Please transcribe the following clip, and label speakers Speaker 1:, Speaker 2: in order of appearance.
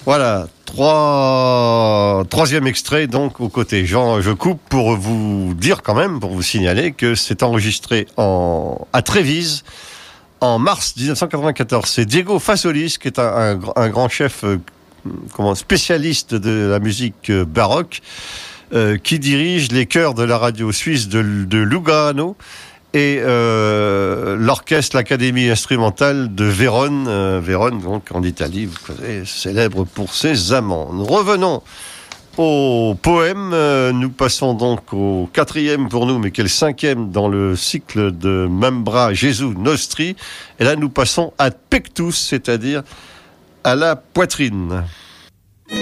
Speaker 1: Voilà, troisième extrait donc aux côtés. Je coupe pour vous dire quand même, pour vous signaler que c'est enregistré à Trévise en mars 1994. C'est Diego Fasolis qui est un grand chef spécialiste de la musique baroque qui dirige les chœurs de la radio suisse de Lugano et l'orchestre, l'Académie instrumentale de Vérone. Vérone, donc en Italie, vous connaissez, célèbre pour ses amants. Nous revenons au poème. Nous passons donc au quatrième pour nous, mais qui est le cinquième dans le cycle de Membra Jesu Nostri. Et là, nous passons à pectus, c'est-à-dire à la poitrine.